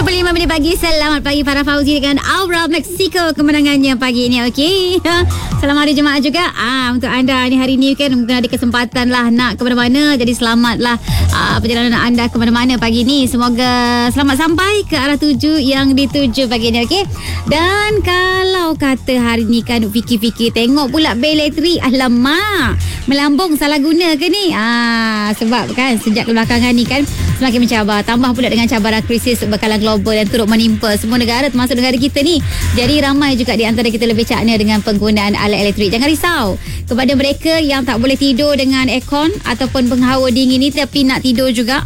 7.5 pagi. Selamat pagi para Fauzi dengan Aura Mexico kemenangannya pagi ini. Okey. Selamat hari Jumaat juga. Untuk anda ni hari ni kan mungkin ada kesempatan lah nak ke mana-mana. Jadi selamatlah perjalanan anda ke mana-mana pagi ni. Semoga selamat sampai ke arah tuju yang dituju pagi ni. Okey. Dan kalau kata hari ni kan fikir-fikir tengok pula bil elektrik, alamak, melambung salah guna ke ni? Sebab kan sejak kebelakangan ni kan semakin mencabar. Tambah pula dengan cabaran krisis berkalan global yang turut menimpa semua negara termasuk negara kita ni. Jadi ramai juga di antara kita lebih cakna dengan penggunaan alat elektrik. Jangan risau kepada mereka yang tak boleh tidur dengan aircon ataupun penghawa dingin ni tapi nak tidur juga.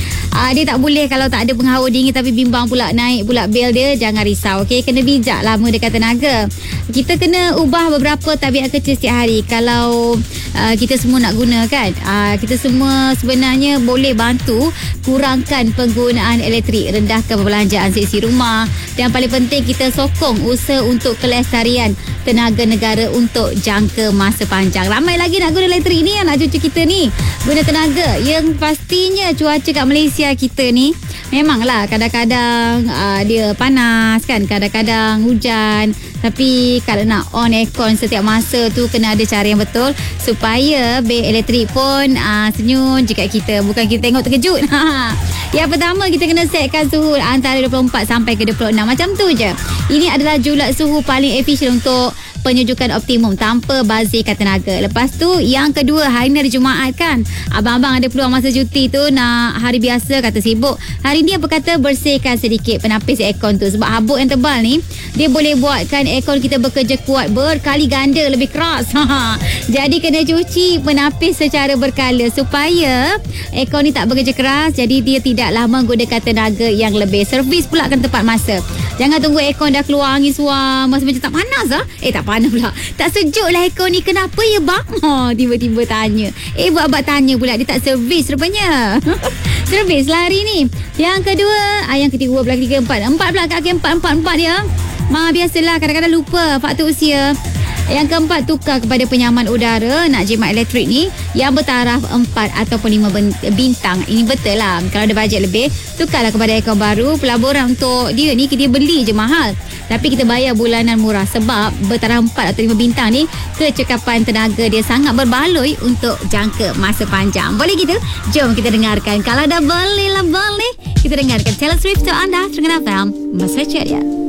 Dia tak boleh kalau tak ada penghawa dingin tapi bimbang pula naik pula bil dia. Jangan risau, okey? Kena bijak lah menggunakan tenaga. Kita kena ubah beberapa tabiat kecil setiap hari. Kalau kita semua nak guna kan, kita semua sebenarnya boleh bantu kurangkan penggunaan elektrik, rendahkan perbelanjaan seisi rumah, dan paling penting kita sokong usaha untuk kelestarian tenaga negara untuk jangka masa panjang. Ramai lagi nak guna elektrik ni, anak cucu kita ni guna tenaga. Yang pastinya cuaca kat Malaysia kita ni memanglah kadang-kadang dia panas kan, kadang-kadang hujan. Tapi kalau nak on aircon setiap masa tu kena ada cara yang betul supaya bil elektrik pun senyum jika kita, bukan kita tengok terkejut. Yang pertama, kita kena setkan suhu antara 24 sampai ke 26. Macam tu je. Ini adalah julat suhu paling efisien untuk penyejukan optimum tanpa bazirkan tenaga. Lepas tu yang kedua, hari ni hari Jumaat kan, abang-abang ada peluang masa cuti tu. Nak hari biasa kata sibuk, hari ni apa kata bersihkan sedikit penapis aircon tu. Sebab habuk yang tebal ni dia boleh buatkan aircon kita bekerja kuat berkali ganda lebih keras. Jadi kena cuci penapis secara berkala supaya aircon ni tak bekerja keras. Jadi dia tidaklah menggunakan tenaga yang lebih. Servis pula akan tepat masa. Jangan tunggu aircon dah keluar angin suam masa macam tak panas lah. Tak panas pula, tak sejuk lah aircon ni. Kenapa ya bang? Tiba-tiba tanya. Buat-buat tanya pula. Dia tak servis rupanya. Servis lah hari ni. Yang kedua, yang ketiga pula, ketiga, empat pula kat kaki empat dia. Biasalah kadang-kadang lupa faktor usia. Yang keempat, tukar kepada penyaman udara nak jimat elektrik ni yang bertaraf 4 ataupun 5 bintang. Ini betul lah. Kalau ada bajet lebih, tukarlah kepada aircon baru. Pelaburan untuk dia ni dia beli je mahal, tapi kita bayar bulanan murah sebab bertaraf 4 atau 5 bintang ni kecekapan tenaga dia sangat berbaloi untuk jangka masa panjang. Boleh gitu? Jom kita dengarkan. Kalau dah boleh, kita dengarkan Taylor Swift untuk anda. Setengah FM. Masa ceria.